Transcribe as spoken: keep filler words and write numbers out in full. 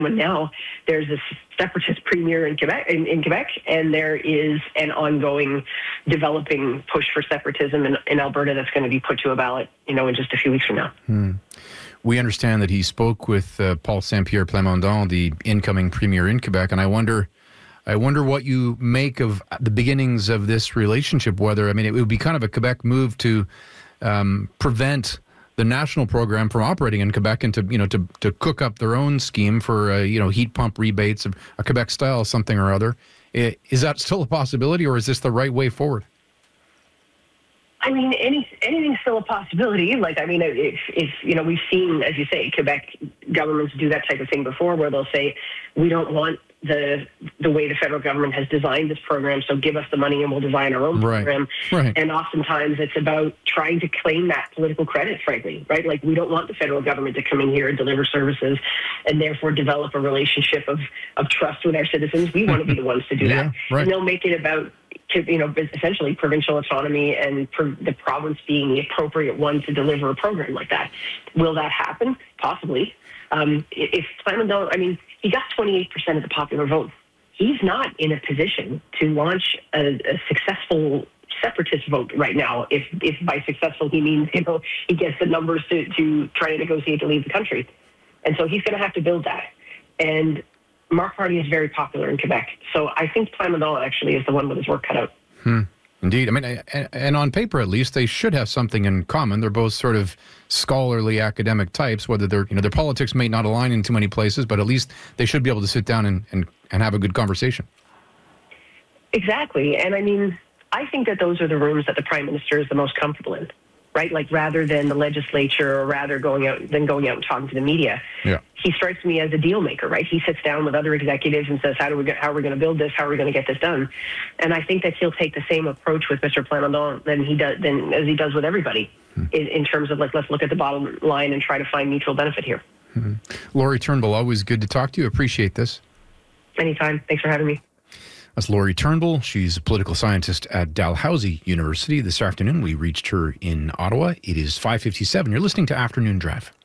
And now there's a separatist premier in Quebec, in, in Quebec, and there is an ongoing developing push for separatism in, in Alberta that's going to be put to a ballot, you know, in just a few weeks from now. Hmm. We understand that he spoke with uh, Paul Saint-Pierre Plamondon, the incoming premier in Quebec, and I wonder, I wonder what you make of the beginnings of this relationship. Whether I mean, it would be kind of a Quebec move to um, prevent the national program from operating in Quebec and to, you know, to, to cook up their own scheme for, uh, you know, heat pump rebates, a Quebec style something or other. Is that still a possibility, or is this the right way forward? I mean, any, anything's still a possibility. Like, I mean, if, if, you know, we've seen, as you say, Quebec governments do that type of thing before, where they'll say, we don't want the the way the federal government has designed this program, so give us the money and we'll design our own right. program. Right. And oftentimes it's about trying to claim that political credit, frankly, right? Like, we don't want the federal government to come in here and deliver services and therefore develop a relationship of, of trust with our citizens. We want to be the ones to do yeah, that. Right. And they'll make it about, you know, essentially provincial autonomy and pro- the province being the appropriate one to deliver a program like that. Will that happen? Possibly. Um, if Plamondon, I mean, he got twenty-eight percent of the popular vote. He's not in a position to launch a, a successful separatist vote right now. If, if by successful he means, you know, he gets the numbers to, to try to negotiate to leave the country. And so he's going to have to build that. And Marc Party is very popular in Quebec. So I think Plamondon actually is the one with his work cut out. Hmm. Indeed. I mean, and on paper, at least, they should have something in common. They're both sort of scholarly academic types, whether their, you know, their politics may not align in too many places, but at least they should be able to sit down and, and, and have a good conversation. Exactly. And I mean, I think that those are the rooms that the Prime Minister is the most comfortable in, right? Like, rather than the legislature or rather going out than going out and talking to the media. Yeah. He strikes me as a deal maker, right? He sits down with other executives and says, how do we get, how are we going to build this? How are we going to get this done? And I think that he'll take the same approach with Mister Plamondon than he does than as he does with everybody hmm. in, in terms of, like, let's look at the bottom line and try to find mutual benefit here. Mm-hmm. Laurie Turnbull, always good to talk to you. Appreciate this. Anytime. Thanks for having me. That's Laurie Turnbull. She's a political scientist at Dalhousie University. This afternoon, we reached her in Ottawa. It is five fifty-seven. You're listening to Afternoon Drive.